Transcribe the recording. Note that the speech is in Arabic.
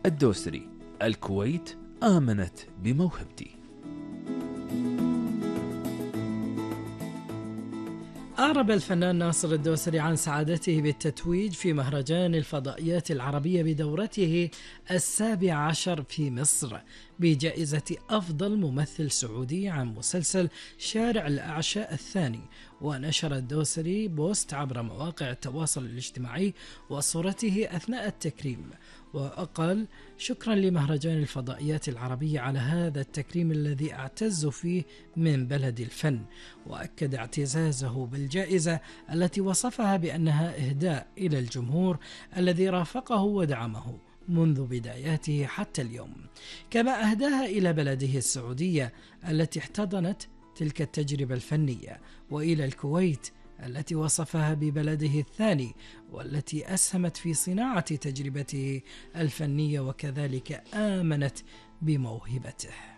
الدوسري: الكويت آمنت بموهبتي. أعرب الفنان ناصر الدوسري عن سعادته بالتتويج في مهرجان الفضائيات العربية بدورته 17 في مصر بجائزة أفضل ممثل سعودي عن مسلسل شارع الأعشاء الثاني. ونشر الدوسري بوست عبر مواقع التواصل الاجتماعي وصورته أثناء التكريم، وقال: شكرا لمهرجان الفضائيات العربية على هذا التكريم الذي أعتز فيه من بلد الفن. وأكد اعتزازه بالجائزة التي وصفها بأنها إهداء إلى الجمهور الذي رافقه ودعمه منذ بداياته حتى اليوم، كما أهداها إلى بلده السعودية التي احتضنت تلك التجربة الفنية، وإلى الكويت التي وصفها ببلده الثاني والتي أسهمت في صناعة تجربته الفنية وكذلك آمنت بموهبته.